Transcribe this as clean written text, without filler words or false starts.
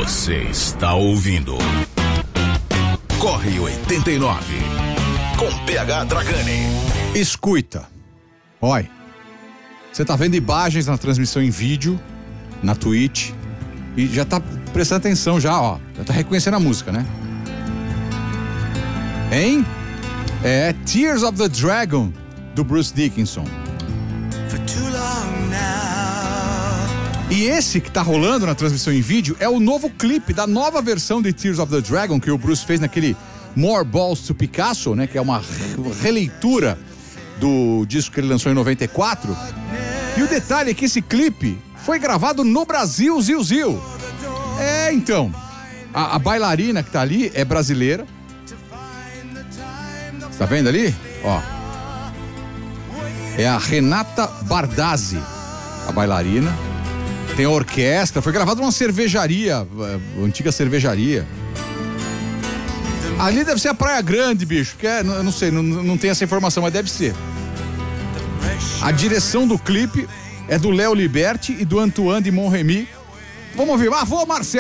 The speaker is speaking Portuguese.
Você está ouvindo Corre 89 com PH Dragani. Escuta. Oi. Você tá vendo imagens na transmissão em vídeo, na Twitch, e já tá prestando atenção já, ó. Já tá reconhecendo a música, né? Hein? É Tears of the Dragon, do Bruce Dickinson. E esse que tá rolando na transmissão em vídeo é o novo clipe da nova versão de Tears of the Dragon que o Bruce fez naquele More Balls to Picasso, né? Que é uma releitura do disco que ele lançou em 94. E o detalhe é que esse clipe foi gravado no Brasil, Zil. É, então, a bailarina que tá ali é brasileira. Você tá vendo ali? Ó. É a Renata Bardazzi, a bailarina. Tem a orquestra, foi gravado numa cervejaria, antiga cervejaria. Ali deve ser a Praia Grande, bicho, que é, eu não sei, não tem essa informação, mas deve ser. A direção do clipe é do Léo Liberti e do Antoine de Monremy. Vamos ouvir, vou, Marcelo.